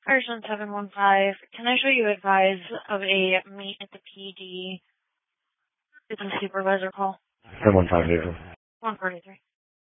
Person 715, can I show you advise of a meet at the PD? It's a supervisor call. 715 vehicle. 143.